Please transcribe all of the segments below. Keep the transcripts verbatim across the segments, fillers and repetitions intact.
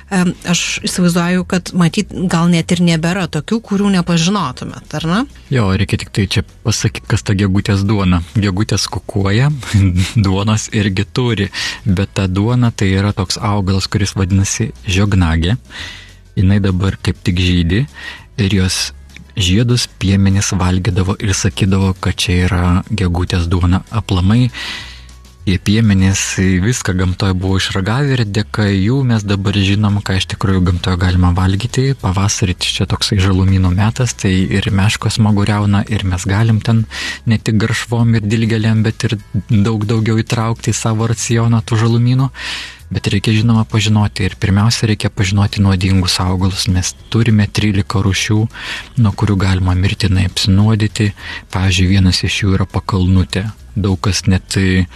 aš įsivaizduoju, kad matyt, gal net ir nebėra tokių, kurių nepažinotumėt, ar ne? Jo, reikia tik tai čia pasakyti, kas ta gegutės duona. Gegutės kukuoja, duonos irgi turi, bet ta duona tai yra toks augalas, kuris vadinasi žiognagė. Jinai dabar kaip tik žydi ir jos žiedus piemenys valgydavo ir sakydavo, kad čia yra gegutės duona. Aplamai jie piemenys viską gamtoje buvo išragavę ir dėka jų mes dabar žinom, ką iš tikrųjų gamtoje galima valgyti. Pavasarį čia toksai žalumynų metas, tai ir meškos smaguriauna ir mes galim ten ne tik garšvom ir dilgėlėm, bet ir daug daugiau įtraukti į savo racioną tų žalumynų. Bet reikia žinoma pažinoti ir pirmiausia reikia pažinoti nuodingus augalus. Mes turime trylika rūšių, nuo kurių galima mirtinai apsinuodyti. Pavyzdžiui, vienas iš jų yra pakalnutė. Daug kas net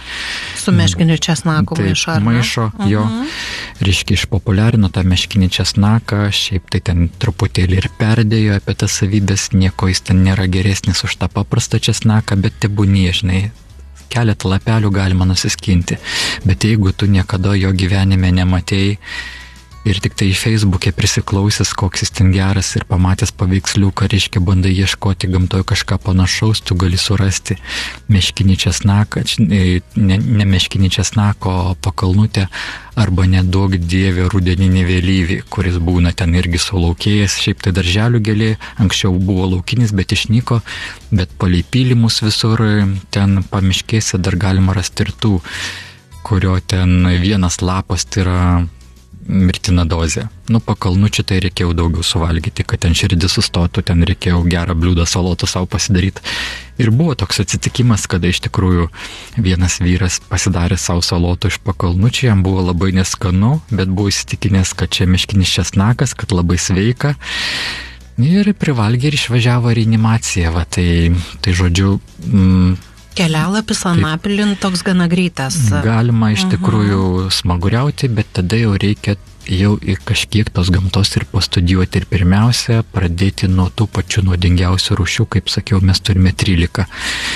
su meškiniu česnaku maišo. Maišo, jo. Uh-huh. Reiškia, išpopuliarino tą meškinį česnaką, šiaip tai ten truputėlį ir perdėjo apie tas savybės, nieko jis ten nėra geresnis už tą paprastą česnaką, bet tebūnie, žinai, keletą lapelių galima nusiskinti. Bet jeigu tu niekada jo gyvenime nematėjai ir tik tai Facebook'e prisiklausęs, koks jis ten geras ir pamatęs paveiksliuką, reiškia, bandai ieškoti gamtoje kažką panašaus, tu gali surasti meškinį česnaką, ne, ne meškinį česnaką, o pakalnutę, arba neduok dievė rudeninį vėlyvį, kuris būna ten irgi sulaukėjęs. Šiaip tai darželių gėlė, anksčiau buvo laukinis, bet išnyko, bet palei pylimus visur ten pamiškėse dar galima rasti ir tų, kurio ten vienas lapas tai yra mirtina dozė. Nu, pakalnučių tai reikėjo daugiau suvalgyti, kad ten širdis sustotų, ten reikėjo gerą bliūdą salotų savo pasidaryti. Ir buvo toks atsitikimas, kada iš tikrųjų vienas vyras pasidarė savo salotų iš pakalnučių, jam buvo labai neskanu, bet buvo įsitikinęs, kad čia meškinis česnakas, kad labai sveika. Ir privalgė ir išvažiavo į reanimaciją. Va, tai, tai žodžiu... Mm, Kelialapis Anapilin toks gana greitas. Galima iš tikrųjų smaguriauti, bet tada jau reikia jau į kažkiek tos gamtos ir pastudijuoti. Ir pirmiausia, pradėti nuo tų pačių nuodingiausių rūšių, kaip sakiau, mes turime trylika.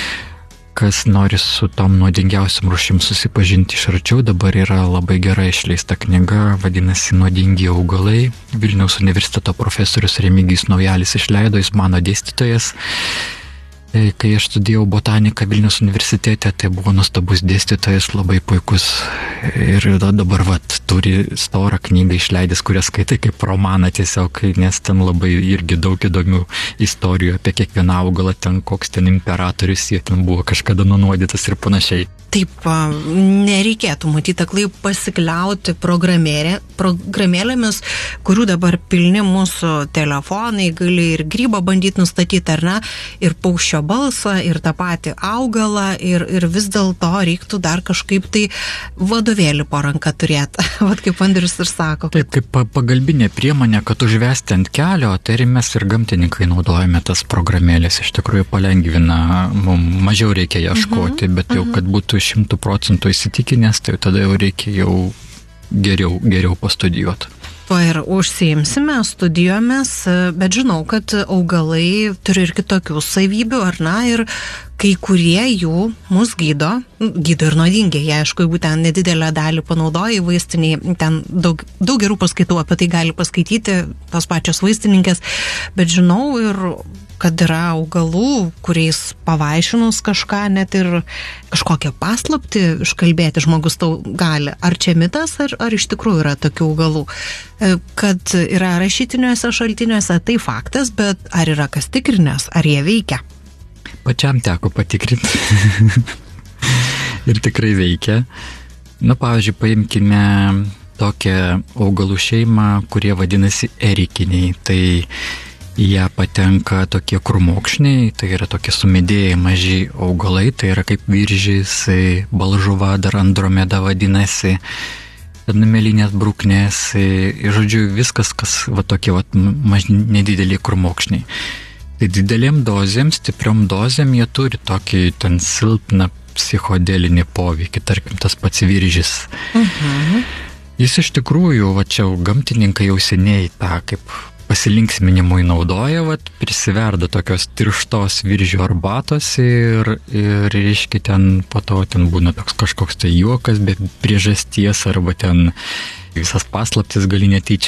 Kas nori su tom nuodingiausiam rūšim susipažinti iš arčiau, dabar yra labai gerai išleista knyga, vadinasi Nuodingi augalai. Vilniaus universiteto profesorius Remigijus Naujalis išleido, jis mano dėstytojas. Kai aš studijau botaniką Vilniaus universitete, tai buvo nuostabus dėstytojas, labai puikus. Ir dabar vat, turi storą knygą išleidęs, kurią skaitai kaip romaną tiesiog, nes ten labai irgi daug įdomių istorijų apie kiekvieną augalą, ten koks ten imperatorius, jie ten buvo kažkada nunuodytas ir panašiai. Taip, nereikėtų matyti aklai pasikliauti programėlė, programėlėmis, kurių dabar pilni mūsų telefonai, gali ir grybą bandyti nustatyti, ar ne, ir paukščio balsą, ir tą patį augalą, ir, ir vis dėlto reiktų dar kažkaip tai vadovėlį po ranką turėti, vat kaip Andrius ir sako. Taip, kaip pagalbinė priemonė, kad užvesti ant kelio, tai ir mes ir gamtininkai naudojame tas programėlės, iš tikrųjų palengvina, mums mažiau reikia ieškoti, uh-huh, bet jau, uh-huh. kad būtų šimtų procentų įsitikinęs, tai tada jau reikia jau geriau, geriau pastudijuoti. Tuo ir užsiimsime studijomis, bet žinau, kad augalai turi ir kitokių savybių, ar na, ir kai kurie jų mus gydo, gydo ir nuodingi. Jie, aišku, jeigu ten nedidelę dalį panaudoja vaistiniai, ten daug, daug gerų paskaitų apie tai gali paskaityti tos pačios vaistininkės, bet žinau ir kad yra augalų, kuriais pavaišinus kažką, net ir kažkokią paslaptį iškalbėti žmogus tau gali. Ar čia mitas, ar, ar iš tikrųjų yra tokių augalų? Kad yra rašytiniuose šaltiniuose, tai faktas, bet ar yra kas tikrinęs, ar jie veikia? Pačiam teko patikrinti. Ir tikrai veikia. Nu, pavyzdžiui, paimkime tokią augalų šeimą, kurie vadinasi erikiniai. Tai į ją patenka tokie krūmokšniai, tai yra tokie sumedėjai maži augalai, tai yra kaip viržys, balžuva, dar andromeda vadinasi, numelinės bruknės, ir žodžiu viskas, kas va tokie va maži nedideliai krūmokšniai. Tai didelėm dozėm, stipriom dozėm jie turi tokį ten silpną psichodelinį poveikį, tarkim tas pats viržys. Mhm. Jis iš tikrųjų, va čia gamtininkai jau seniai tą kaip pasilinksminimui naudoja, vat, prisiverda tokios tirštos viržių arbatos ir, ir reiškia ten po to ten būna toks kažkoks tai juokas be priežasties arba ten visas paslaptis gali netyčia